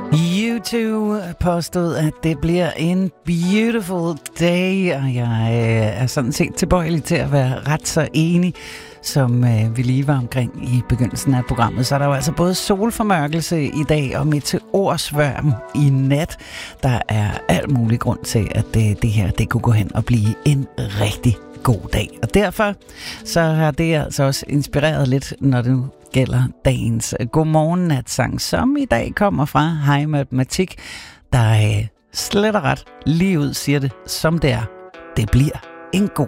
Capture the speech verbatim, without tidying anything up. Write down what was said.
U to påstod, at det bliver en beautiful day, og jeg er sådan set tilbøjelig til at være ret så enig, som vi lige var omkring i begyndelsen af programmet. Så er der jo altså både solformørkelse i dag og meteorsværm i nat. Der er alt mulig grund til, at det, det her det kunne gå hen og blive en rigtig god dag. Og derfor så har det altså også inspireret lidt, når det nu gælder dagens godmorgen-natsang, som i dag kommer fra High Matematik, der øh, slet og ret lige ud siger det, som det er. Det bliver en god